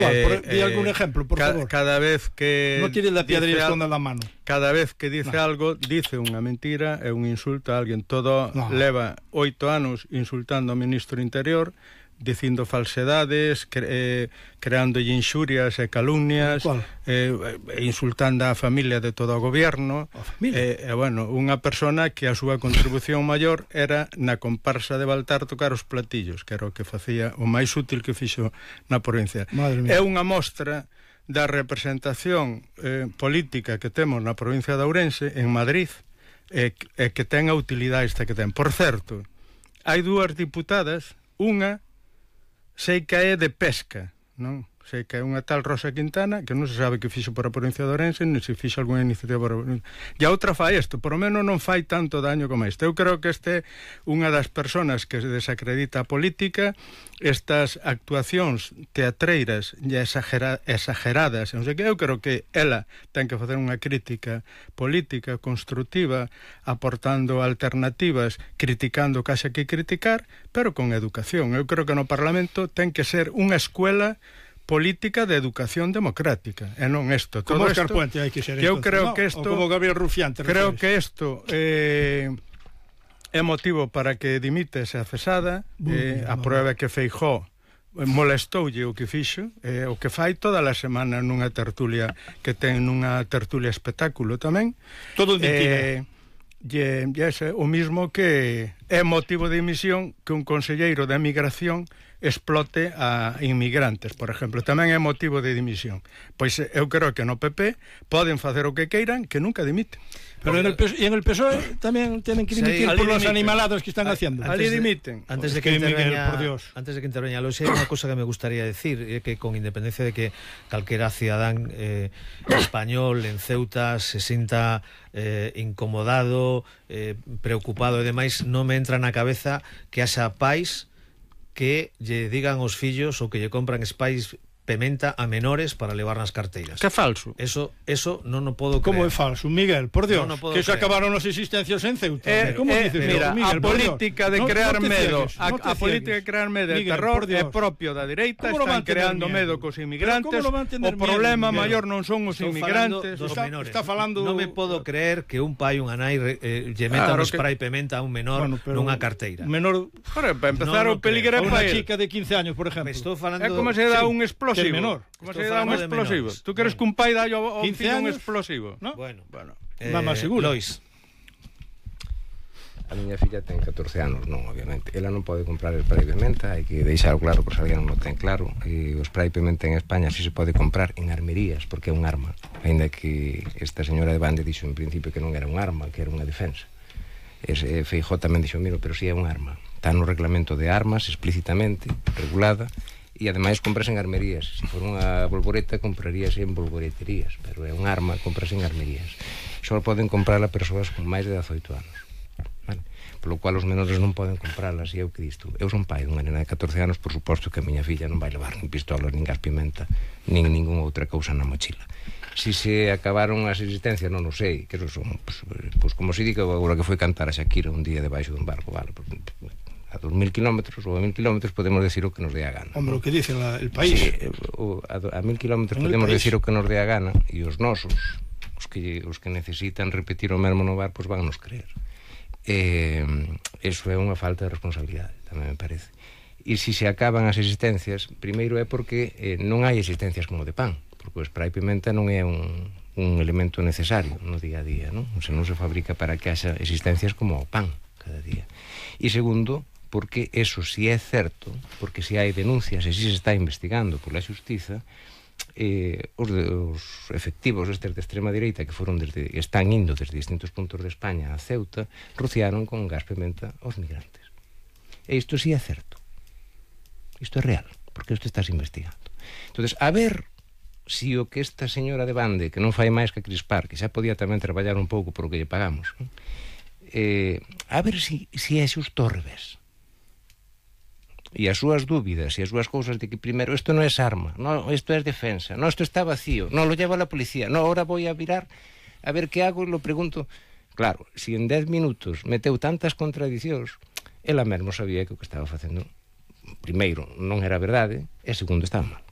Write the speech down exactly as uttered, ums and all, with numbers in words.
Eh, di algún eh, ejemplo, por ca favor. Cada vez que no tire la piedra y dice al- esconda la mano. Cada vez que dice No. algo, dice unha mentira e un insulto a alguén. Todo No. leva oito anos insultando ao ministro do Interior, dicindo falsedades, cre eh, creando inxurias e calumnias, eh, insultando a familia de todo o goberno. E, eh, eh, bueno, unha persona que a súa contribución maior era na comparsa de Baltar tocar os platillos, que era o que facía o máis útil que fixo na provincia. É unha mostra da representación eh, política que temos na provincia de Ourense, en Madrid, e eh, eh, que ten a utilidade esta que ten. Por certo, hai dúas diputadas, unha sei que é de pesca, non? Sei que é unha tal Rosa Quintana, que non se sabe que fixo para a provincia de Ourense, nin se fixo algunha iniciativa para a provincia. E a outra fai isto, por lo menos non fai tanto daño como isto. Eu creo que este é unha das personas que se desacredita a política, estas actuacións teatreiras e exagera, exageradas, non sei que, eu creo que ela ten que facer unha crítica política, constructiva, aportando alternativas, criticando o que haxa que criticar, pero con educación. Eu creo que no Parlamento ten que ser unha escuela política de educación democrática, e non isto. Como Óscar Puente hai que ser, eu entonces, creo ¿no? que isto, o como Gabriel Rufián, te creo refieres? que isto eh, é motivo para que dimite esa cesada. eh, a prueba que Feijóo molestoulle o que fixo, eh, o que fai toda a semana nunha tertulia que ten nunha tertulia espectáculo tamén. Todo mentira. Eh, E, e ese, o mismo que é motivo de dimisión que un conselleiro de emigración explote a inmigrantes, por exemplo, tamén é motivo de dimisión. Pois eu creo que no P P poden facer o que queiran, que nunca dimiten. Pero en el, y en el P S O E tamén tienen que dimitir sí, por los dimiten. animalados que están a, haciendo. Ali dimiten. Antes de que, que interveña, Miguel, por Dios. Antes de que interveña Lois, hai unha cosa que me gustaría decir, é que con independencia de que calquera cidadán eh, español en Ceuta se sinta eh, incomodado, eh, preocupado e demais, non me entra na cabeza que haxa pais que lle digan aos fillos ou que lle compran espais pementa a menores para levar nas carteiras. Que é falso. Eso eso non o podo creer. Como é falso, Miguel? Por Dios, no, no que se acabaron as existencias en Ceuta. Eh, ¿Cómo eh, dices? Mira, Miguel, a política de no, crear no medo, ciegues, a, no a política de crear medo e terror é propio da dereita, están creando medo cos inmigrantes. O problema miedo, maior non son os Estou inmigrantes. Está, está falando... Non me podo creer que un pai, un anai eh, lle meta claro un spray que... pementa a un menor bueno, nunha carteira. Menor, para empezar no, no o peligro é para unha chica de quince años, por exemplo. Estou falando... É como se dá sí, un explosivo. Menor. Como se dá un explosivo. Tú queres que un pai dá ao fillo un explosivo, ¿no? Bueno, bueno. Eh, Mamá seguro. Lois. A miña filla ten catorce anos, non, obviamente. Ela non pode comprar el spray pimenta, hai que deixar claro por se alguén non ten claro. E o spray pimenta en España si se pode comprar en armerías, porque é un arma. Ainda que esta señora de Bande dixo en principio que non era un arma, que era unha defensa. Ese Feijóo tamén dixo, miro, pero si é un arma. Está no reglamento de armas, explícitamente, regulada, e ademais compras en armerías. Se for unha bolboreta, comprarías en bolboreterías, pero é un arma, compras en armerías. Só poden comprarla persoas con máis de dezaoito anos, vale? Polo cual os menores non poden comprarlas. E eu que disto, eu son pai dunha nena de catorce anos, por suposto que a miña filla non vai levar nin pistolas, nin gas pimenta, nin ninguna outra cousa na mochila. Si se acabaron as existencias, non o sei, que son, pues, pues, como se diga agora que foi cantar a Shakira un día debaixo dun barco, vale, pues, a dos mil kilómetros ou a mil kilómetros podemos decir o que nos dé a gana. Hombre, o que dice la, el país. Sí, o, a, a mil kilómetros podemos decir o que nos dé a gana, e os nosos, os que, os que necesitan repetir o mesmo no bar, pois pues van nos creer. Eh, eso é unha falta de responsabilidade, tamén me parece. E se se acaban as existencias, primeiro é porque eh, non hai existencias como de pan, porque o spray pimenta non é un, un elemento necesario no día a día, non? O sea, non se fabrica para que haxa existencias como o pan cada día. E segundo, porque eso si é certo, porque si hai denuncias e si se está investigando pola xustiza, eh, os, de, os efectivos estes de extrema direita que foron desde, están indo desde distintos puntos de España a Ceuta, rociaron con gas pimenta aos migrantes. E isto si é certo. Isto é real, porque isto estás investigando. Entonces, a ver si o que esta señora de Bande, que non fai máis que crispar, que xa podía tamén traballar un pouco por o que lle pagamos, eh, a ver si, si é xusto ao revés. E as súas dúbidas e as súas cousas de que primeiro isto non é arma, no, isto é defensa, no, isto está vacío, no, lo lleva a la policía, no, ahora voy a virar a ver que hago e lo pregunto. Claro, si en dez minutos meteu tantas contradicións, ela mesmo sabía que o que estaba facendo primeiro non era verdade e segundo estaba mal.